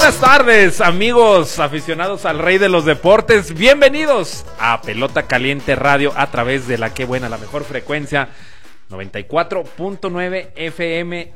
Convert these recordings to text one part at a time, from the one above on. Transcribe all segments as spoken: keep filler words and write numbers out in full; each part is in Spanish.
buenas tardes, amigos aficionados al rey de los deportes. Bienvenidos a Pelota Caliente Radio a través de la que buena, la mejor frecuencia, noventa y cuatro punto nueve F M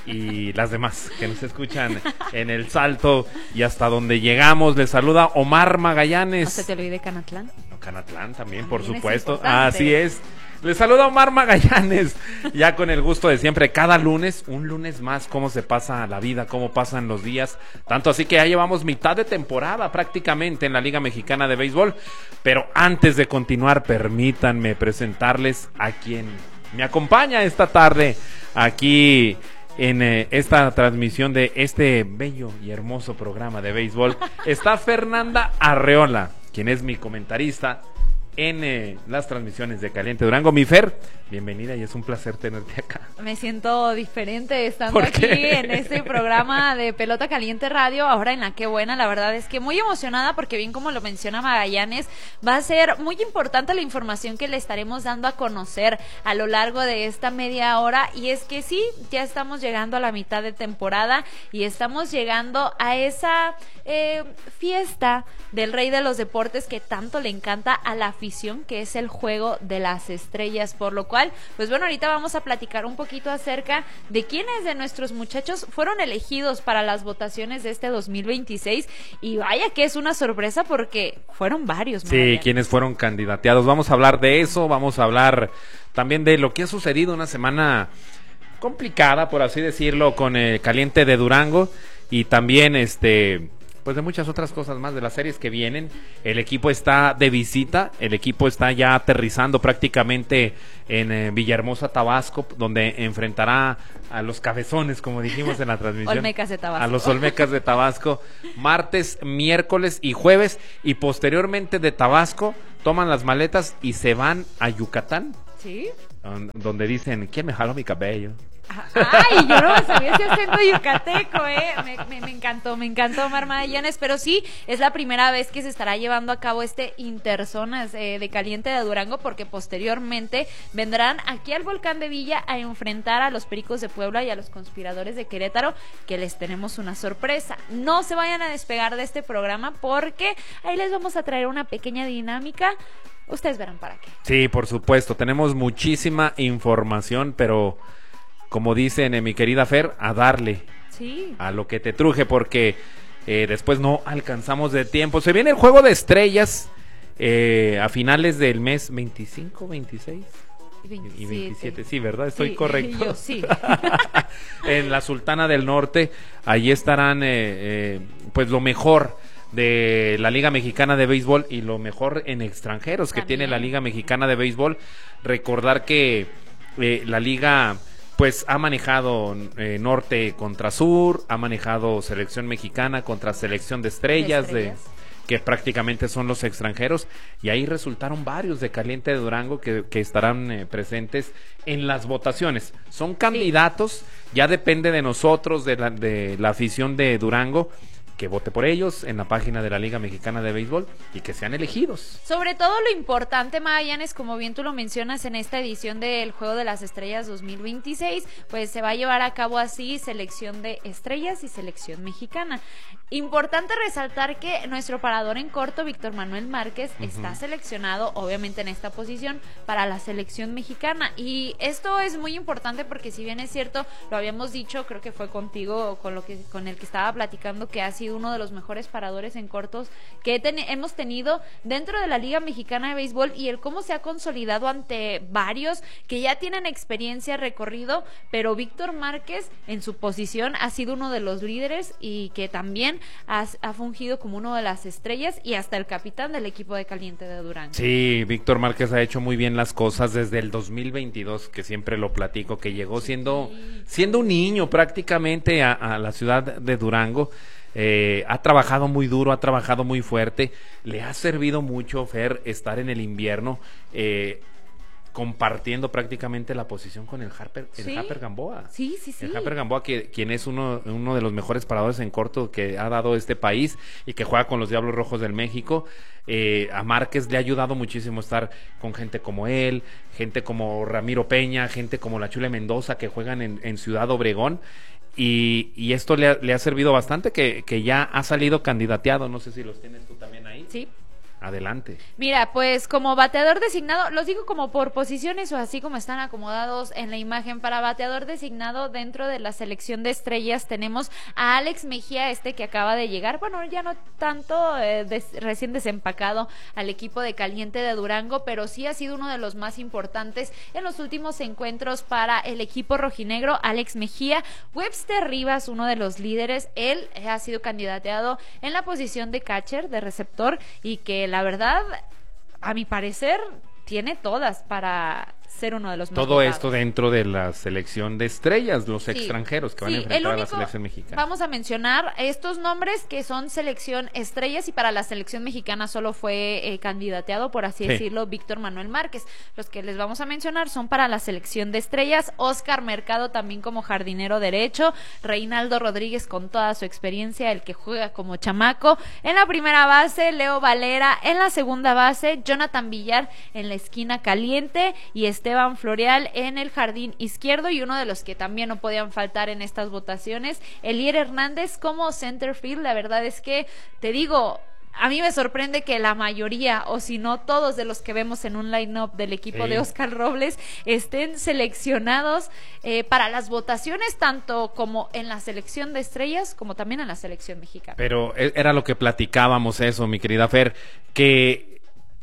y las demás que nos escuchan en El Salto y hasta donde llegamos. Les saluda Omar Magallanes. ¿No se te olvide Canatlán? No, Canatlán también, también por supuesto. Es Así es. Les saluda Omar Magallanes, ya con el gusto de siempre, cada lunes, un lunes más, cómo se pasa la vida, cómo pasan los días, tanto así que ya llevamos mitad de temporada prácticamente en la Liga Mexicana de Béisbol, pero antes de continuar, permítanme presentarles a quien me acompaña esta tarde aquí en eh, esta transmisión de este bello y hermoso programa de béisbol. Está Fernanda Arreola, quien es mi comentarista en eh, las transmisiones de Caliente Durango. Mi Fer, bienvenida y es un placer tenerte acá. Me siento diferente estando aquí qué? en este programa de Pelota Caliente Radio, ahora en la que buena. La verdad es que muy emocionada porque bien como lo menciona Magallanes, va a ser muy importante la información que le estaremos dando a conocer a lo largo de esta media hora, y es que sí, ya estamos llegando a la mitad de temporada y estamos llegando a esa eh, fiesta del rey de los deportes que tanto le encanta a la afición, que es el juego de las estrellas, por lo cual, pues bueno, ahorita vamos a platicar un poquito acerca de quiénes de nuestros muchachos fueron elegidos para las votaciones de este dos mil veintiséis, y vaya que es una sorpresa porque fueron varios. Sí, María. quienes fueron candidateados, vamos a hablar de eso, vamos a hablar también de lo que ha sucedido, una semana complicada, por así decirlo, con el Caliente de Durango, y también este... pues de muchas otras cosas más, de las series que vienen. El equipo está de visita, el equipo está ya aterrizando prácticamente en eh, Villahermosa, Tabasco, donde enfrentará a los cabezones, como dijimos en la transmisión. Olmecas de Tabasco. A los Olmecas de Tabasco, martes, miércoles y jueves, y posteriormente de Tabasco toman las maletas y se van a Yucatán. ¿Sí? Donde dicen, ¿quién me jaló mi cabello? Ay, yo no sabía ese acento yucateco, eh. Me, me, me encantó, me encantó Omar Magallanes, pero sí, es la primera vez que se estará llevando a cabo este Interzonas eh, de Caliente de Durango, porque posteriormente vendrán aquí al Volcán de Villa a enfrentar a los Pericos de Puebla y a los Conspiradores de Querétaro, que les tenemos una sorpresa. No se vayan a despegar de este programa porque ahí les vamos a traer una pequeña dinámica. Ustedes verán para qué. Sí, por supuesto, tenemos muchísima información, pero como dicen eh, mi querida Fer, a darle sí. a lo que te truje, porque eh, después no alcanzamos de tiempo. Se viene el Juego de Estrellas eh, a finales del mes veinticinco, veintiséis veintisiete. Y veintisiete, sí, ¿verdad? Estoy sí, correcto. Yo sí. En la Sultana del Norte, allí estarán eh, eh, pues lo mejor de la Liga Mexicana de Béisbol y lo mejor en extranjeros que También. tiene la Liga Mexicana de Béisbol. Recordar que eh, la liga pues ha manejado eh, norte contra sur, ha manejado selección mexicana contra selección de estrellas, de estrellas. de que prácticamente son los extranjeros, y ahí resultaron varios de Caliente de Durango que, que estarán eh, presentes en las votaciones. Son candidatos, sí. Ya depende de nosotros, de la, de la afición de Durango, que vote por ellos en la página de la Liga Mexicana de Béisbol y que sean elegidos. Sobre todo lo importante, Magallanes, como bien tú lo mencionas, en esta edición del Juego de las Estrellas dos mil veintiséis, pues se va a llevar a cabo así selección de estrellas y selección mexicana. Importante resaltar que nuestro parador en corto, Víctor Manuel Márquez, uh-huh. está seleccionado, obviamente en esta posición, para la selección mexicana. Y esto es muy importante porque si bien es cierto, lo habíamos dicho, creo que fue contigo con lo que con el que estaba platicando, que ha sido uno de los mejores paradores en cortos que ten- hemos tenido dentro de la Liga Mexicana de Béisbol, y el cómo se ha consolidado ante varios que ya tienen experiencia, recorrido, pero Víctor Márquez en su posición ha sido uno de los líderes y que también ha, ha fungido como uno de las estrellas y hasta el capitán del equipo de Caliente de Durango. Sí, Víctor Márquez ha hecho muy bien las cosas desde el dos mil veintidós, que siempre lo platico, que llegó siendo, sí. siendo un niño prácticamente a, a la ciudad de Durango. Eh, ha trabajado muy duro, ha trabajado muy fuerte, le ha servido mucho, Fer, estar en el invierno eh, compartiendo prácticamente la posición con el Harper, el ¿Sí? Harper Gamboa. Sí, sí, sí. El Harper Gamboa, que, quien es uno, uno de los mejores paradores en corto que ha dado este país y que juega con los Diablos Rojos del México. Eh, a Márquez le ha ayudado muchísimo estar con gente como él, gente como Ramiro Peña, gente como la Chule Mendoza, que juegan en, en Ciudad Obregón. y, y esto le ha, le ha servido bastante, que, que ya ha salido candidateado, no sé si los tienes tú también ahí. Sí. Adelante. Mira, pues como bateador designado, los digo como por posiciones o así como están acomodados en la imagen. Para bateador designado dentro de la selección de estrellas tenemos a Alex Mejía, este que acaba de llegar, bueno, ya no tanto, eh, des, recién desempacado al equipo de Caliente de Durango, pero sí ha sido uno de los más importantes en los últimos encuentros para el equipo rojinegro. Alex Mejía. Webster Rivas, uno de los líderes, él ha sido candidateado en la posición de catcher, de receptor, y que la verdad, a mi parecer, tiene todas para ser uno de los más Todo votados. esto dentro de la selección de estrellas, los sí, extranjeros que van sí, a enfrentar único, a la selección mexicana. Vamos a mencionar estos nombres que son selección estrellas, y para la selección mexicana solo fue eh, candidateado, por así sí. decirlo, Víctor Manuel Márquez. Los que les vamos a mencionar son para la selección de estrellas: Oscar Mercado, también como jardinero derecho; Reinaldo Rodríguez, con toda su experiencia, el que juega como chamaco; en la primera base, Leo Valera; en la segunda base, Jonathan Villar en la esquina caliente, y Esteban Floreal en el jardín izquierdo, y uno de los que también no podían faltar en estas votaciones, Elier Hernández como centerfield. La verdad es que, te digo, a mí me sorprende que la mayoría, o si no todos de los que vemos en un line-up del equipo sí. de Oscar Robles, estén seleccionados eh, para las votaciones, tanto como en la selección de estrellas, como también en la selección mexicana. Pero era lo que platicábamos eso, mi querida Fer, que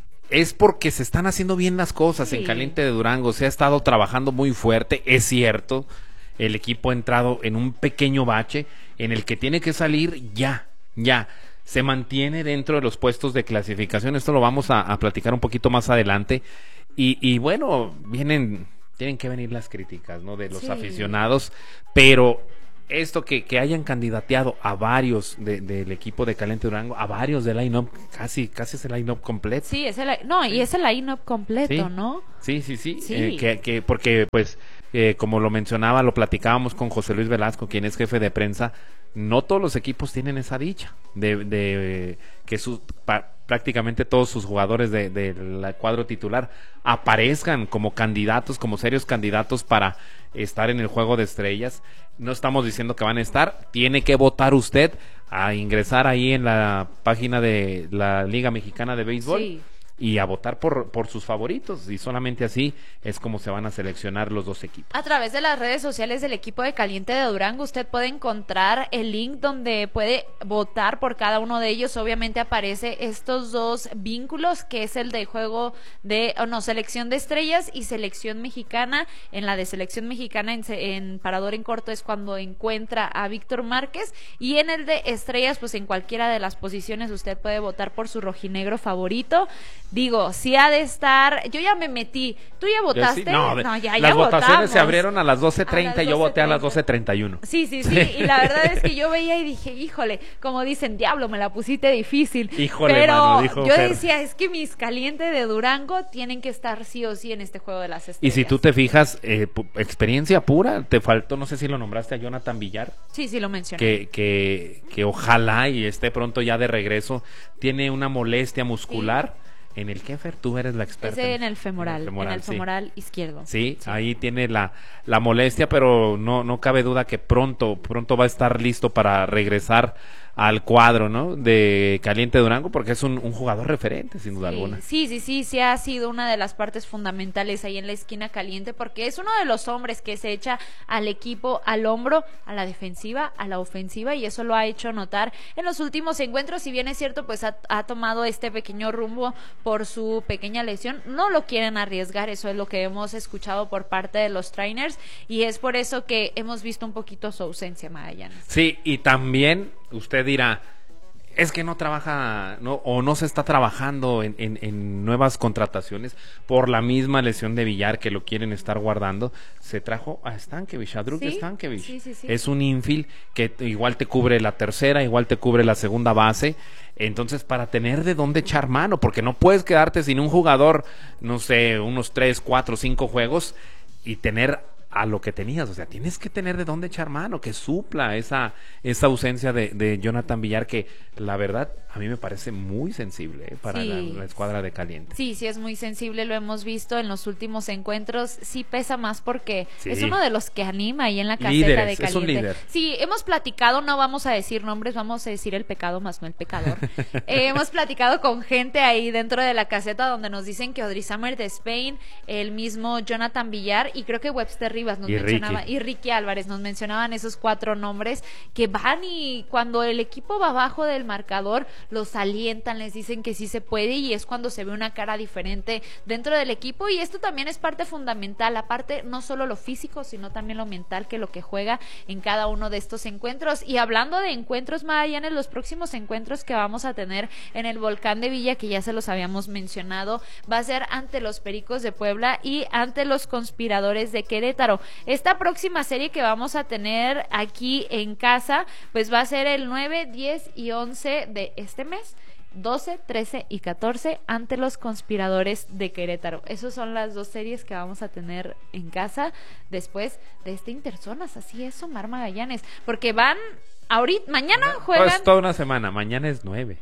es porque se están haciendo bien las cosas sí. en Caliente de Durango. Se ha estado trabajando muy fuerte, es cierto. El equipo ha entrado en un pequeño bache en el que tiene que salir ya, ya. Se mantiene dentro de los puestos de clasificación. Esto lo vamos a, a platicar un poquito más adelante. Y, y bueno, vienen, tienen que venir las críticas, ¿no? De los sí. aficionados. Pero esto que, que hayan candidateado a varios de, del equipo de Caliente Durango, a varios del line-up, casi, casi es el line-up completo. Sí, es el, no, y es el line-up completo, sí. ¿no? Sí, sí, sí. sí. Eh, que, que, porque, pues, eh, como lo mencionaba, lo platicábamos con José Luis Velasco, quien es jefe de prensa. No todos los equipos tienen esa dicha de, de, de que sus, pa, prácticamente todos sus jugadores del de, de cuadro titular aparezcan como candidatos, como serios candidatos para estar en el juego de estrellas. No estamos diciendo que van a estar, tiene que votar usted, a ingresar ahí en la página de la Liga Mexicana de Béisbol. Sí. Y a votar por, por sus favoritos, y solamente así es como se van a seleccionar los dos equipos. A través de las redes sociales del equipo de Caliente de Durango usted puede encontrar el link donde puede votar por cada uno de ellos. Obviamente aparece estos dos vínculos, que es el de juego de, oh no, selección de estrellas y selección mexicana. En la de selección mexicana, en, en parador en corto, es cuando encuentra a Víctor Márquez, y en el de estrellas, pues en cualquiera de las posiciones usted puede votar por su rojinegro favorito. Digo, si ha de estar, yo ya me metí, ¿tú ya votaste? Sí, no, no, ya, las ya votaciones votamos. Se abrieron a las doce treinta y yo voté a las doce treinta y uno. Sí, sí, sí, y la verdad es que yo veía y dije, híjole, como dicen, diablo, me la pusiste difícil. Híjole, pero mano, dijo yo Fer. decía, es que mis Caliente de Durango tienen que estar sí o sí en este juego de las estrellas. Y si tú te fijas, eh, experiencia pura, te faltó, no sé si lo nombraste a Jonathan Villar. Sí, sí lo mencioné. Que, que, que ojalá y esté pronto ya de regreso. Tiene una molestia muscular. Sí. ¿En el qué, Fer? Tú eres la experta. Ese en el femoral, en el femoral, en el femoral sí. izquierdo. Sí, sí, ahí tiene la, la molestia, pero no, no cabe duda que pronto, pronto va a estar listo para regresar al cuadro, ¿no? De Caliente Durango, porque es un, un jugador referente, sin duda sí, alguna. Sí, sí, sí, sí ha sido una de las partes fundamentales ahí en la esquina caliente, porque es uno de los hombres que se echa al equipo al hombro, a la defensiva, a la ofensiva, y eso lo ha hecho notar en los últimos encuentros. Si bien es cierto, pues ha, ha tomado este pequeño rumbo por su pequeña lesión, no lo quieren arriesgar, eso es lo que hemos escuchado por parte de los trainers, y es por eso que hemos visto un poquito su ausencia, Magallanes. Sí, y también usted dirá, es que no trabaja, no, o no se está trabajando en, en, en nuevas contrataciones por la misma lesión de Villar, que lo quieren estar guardando. Se trajo a Stankiewicz, a Druk ¿Sí? Stankiewicz. Sí, sí, sí. Es un infield que igual te cubre la tercera, igual te cubre la segunda base. Entonces, para tener de dónde echar mano, porque no puedes quedarte sin un jugador, no sé, unos tres, cuatro, cinco juegos y tener a lo que tenías. O sea, tienes que tener de dónde echar mano, que supla esa, esa ausencia de, de Jonathan Villar, que la verdad a mí me parece muy sensible eh, para sí. la, la escuadra de Caliente. Sí, sí es muy sensible, lo hemos visto en los últimos encuentros, sí pesa más porque sí. es uno de los que anima ahí en la caseta Líderes, de Caliente. Es un líder. Sí, hemos platicado, no vamos a decir nombres, vamos a decir el pecado más no el pecador. eh, hemos platicado con gente ahí dentro de la caseta donde nos dicen que Audrey Summer de Spain, el mismo Jonathan Villar y creo que Webster Rivas nos y mencionaba, Ricky. y Ricky Álvarez nos mencionaban esos cuatro nombres que van y cuando el equipo va abajo del marcador, los alientan, les dicen que sí se puede y es cuando se ve una cara diferente dentro del equipo y esto también es parte fundamental, aparte no solo lo físico sino también lo mental que lo que juega en cada uno de estos encuentros. Y hablando de encuentros, Magallanes, los próximos encuentros que vamos a tener en el Volcán de Villa, que ya se los habíamos mencionado, va a ser ante los Pericos de Puebla y ante los Conspiradores de Querétaro. Esta próxima serie que vamos a tener aquí en casa pues va a ser el nueve, diez y once de este mes, doce, trece y catorce ante los Conspiradores de Querétaro. Esas son las dos series que vamos a tener en casa después de este Interzonas. Así es, Omar Magallanes, porque van ahorita, mañana juegan... Pues toda una semana, mañana es nueve.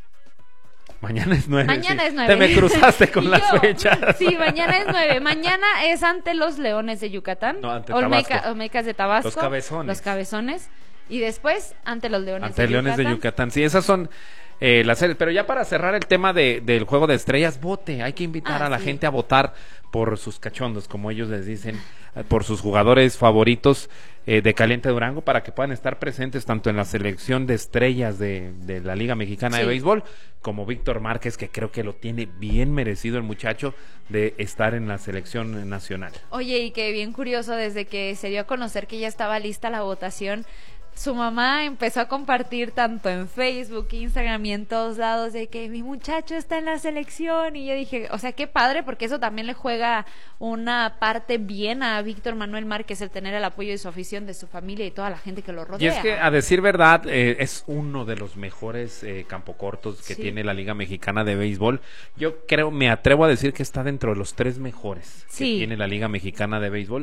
Mañana es nueve. Mañana sí. es nueve. Te me cruzaste con las Yo, fechas. Sí, mañana es nueve. Mañana es ante los Leones de Yucatán. No, ante Olmeca, Tabasco. Olmecas de Tabasco. Los Cabezones. Los Cabezones. Y después ante los Leones ante de Leones Yucatán. de Yucatán. Sí, esas son eh, las series. Pero ya para cerrar el tema de, del Juego de Estrellas, vote. Hay que invitar ah, a la sí. gente a votar por sus cachondos, como ellos les dicen, por sus jugadores favoritos eh, de Caliente Durango, para que puedan estar presentes tanto en la selección de estrellas de, de la Liga Mexicana sí. de Béisbol, como Víctor Márquez, que creo que lo tiene bien merecido el muchacho de estar en la selección nacional. Oye, y que bien curioso, desde que se dio a conocer que ya estaba lista la votación, su mamá empezó a compartir tanto en Facebook, Instagram y en todos lados de que mi muchacho está en la selección y yo dije, o sea, qué padre, porque eso también le juega una parte bien a Víctor Manuel Márquez, el tener el apoyo de su afición, de su familia y toda la gente que lo rodea. Y es que, a decir verdad, eh, es uno de los mejores eh, campocortos que sí. tiene la Liga Mexicana de Béisbol. Yo creo, me atrevo a decir que está dentro de los tres mejores sí. que tiene la Liga Mexicana de Béisbol.